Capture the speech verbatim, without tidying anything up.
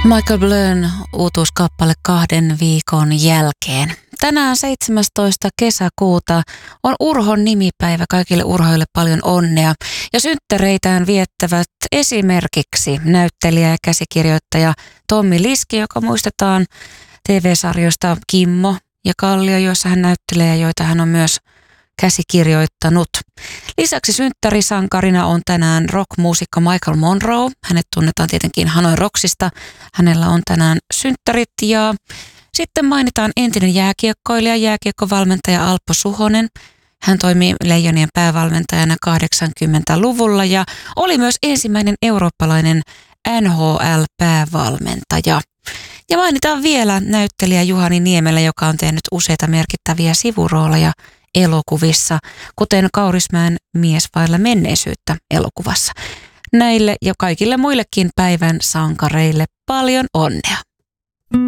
Michael Blön uutuuskappale kahden viikon jälkeen. Tänään seitsemästoista kesäkuuta on Urhon nimipäivä. Kaikille urhoille paljon onnea. Ja synttäreitään viettävät esimerkiksi näyttelijä ja käsikirjoittaja Tommi Liski, joka muistetaan T V-sarjoista Kimmo ja Kallio, joissa hän näyttelee ja joita hän on myös käsikirjoittanut. Lisäksi synttärisankarina on tänään rockmuusikko Michael Monroe. Hänet tunnetaan tietenkin Hanoi Rocksista. Hänellä on tänään synttärit ja sitten mainitaan entinen jääkiekkoilija, jääkiekkovalmentaja Alpo Suhonen. Hän toimi Leijonien päävalmentajana kahdeksankymmentäluvulla ja oli myös ensimmäinen eurooppalainen N H L-päävalmentaja. Ja mainitaan vielä näyttelijä Juhani Niemelä, joka on tehnyt useita merkittäviä sivurooleja elokuvissa, kuten Kaurismäen Mies vailla menneisyyttä elokuvassa. Näille ja kaikille muillekin päivän sankareille paljon onnea.